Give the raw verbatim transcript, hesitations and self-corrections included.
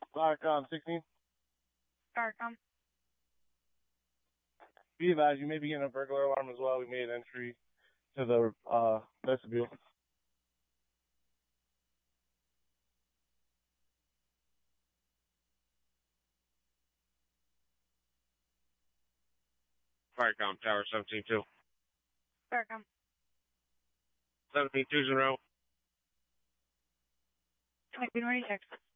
Firecom sixteen. Firecom. Be advised, you may be getting a burglar alarm as well. We made entry to the uh, vestibule. Firecom, Tower seventeen two. Firecom. seventeen two zero. Mike, ready, check.